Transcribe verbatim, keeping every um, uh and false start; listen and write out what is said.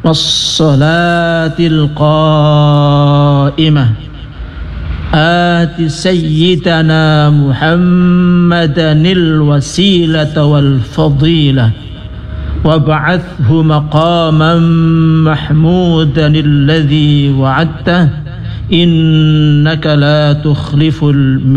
والصلاة القائمة آت سيدنا محمدا الوسيلة والفضيلة وابعثه مقاما محمودا الذي وعدته إنك لا تخلف الميعاد